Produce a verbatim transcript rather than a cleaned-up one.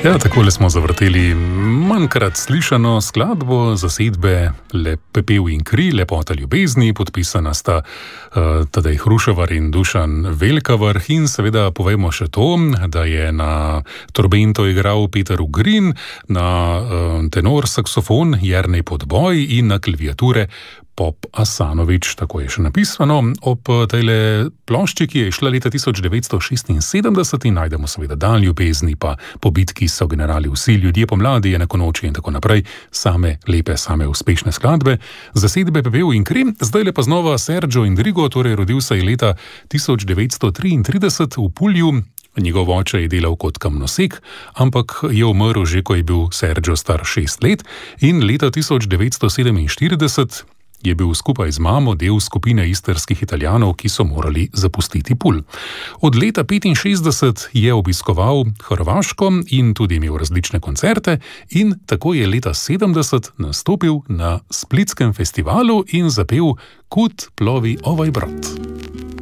Ja, takole smo zavrteli manjkrat slišano skladbo zasedbe Le Pepel in kri, Lepota ljubezni, podpisana sta uh, Tadej Hruševar in Dušan Velkavrh in seveda povemo še to, da je na trobento igral Peter Ugrin, na uh, tenor saksofon Jernej Podboj in na klaviature Pop Asanovič, tako je še napisano. Ob tejle plošči, ki je šla leta tisoč devetsto šestinsedemdeset, in najdemo seveda Dan ljubezni, pa Po bitki so generali vsi, Ljudje pomladi, Enako noči in tako naprej. Same lepe, same uspešne skladbe. Zasedbe Pepel in kri, zdaj pa znova Sergio Endrigo, torej rodil se je leta tisoč devetsto triintrideset v Pulju. Njegov oče je delal kot kamnosek, ampak je umrl že, ko je bil Sergio star šest let, in leta tisoč devetsto sedeminštirideset je bil skupaj z mamo del skupine istrskih Italijanov, ki so morali zapustiti Pulj. Od leta petinšestdeset je obiskoval Hrvaško in tudi imel različne koncerte, in tako je leta sedemdeset nastopil na splitskem festivalu in zapel Kud plovi ovaj brod.